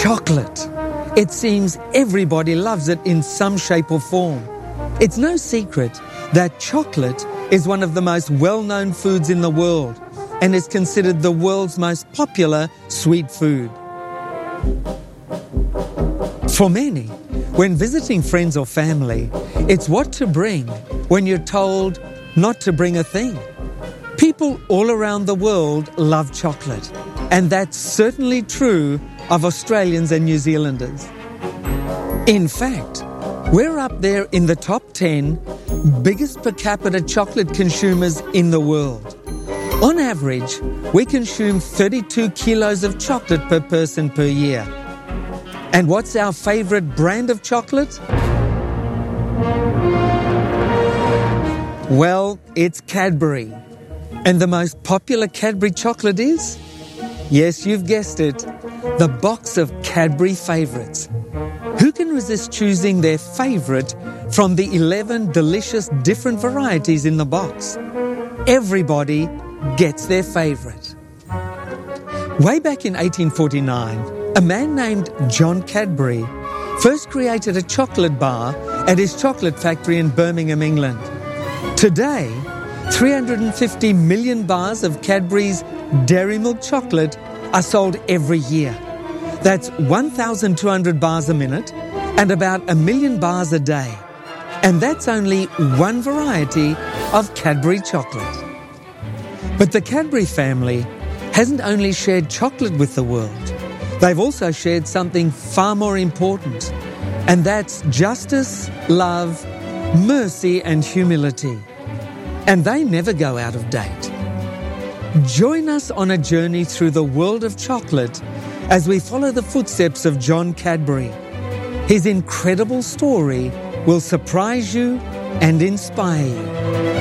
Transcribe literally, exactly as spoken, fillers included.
Chocolate. It seems everybody loves it in some shape or form. It's no secret that chocolate is one of the most well-known foods in the world and is considered the world's most popular sweet food. For many, when visiting friends or family, it's what to bring when you're told not to bring a thing. People all around the world love chocolate, and that's certainly true of Australians and New Zealanders. In fact, we're up there in the top ten biggest per capita chocolate consumers in the world. On average, we consume thirty-two kilos of chocolate per person per year. And what's our favourite brand of chocolate? Well, it's Cadbury. And the most popular Cadbury chocolate is? Yes, you've guessed it, the box of Cadbury favourites. Who can resist choosing their favourite from the eleven delicious different varieties in the box? Everybody gets their favourite. Way back in eighteen forty-nine, a man named John Cadbury first created a chocolate bar at his chocolate factory in Birmingham, England. Today, three hundred fifty million bars of Cadbury's Dairy Milk chocolate are sold every year. That's one thousand two hundred bars a minute and about a million bars a day. And that's only one variety of Cadbury chocolate. But the Cadbury family hasn't only shared chocolate with the world, they've also shared something far more important, and that's justice, love, mercy and humility. And they never go out of date. Join us on a journey through the world of chocolate as we follow the footsteps of John Cadbury. His incredible story will surprise you and inspire you.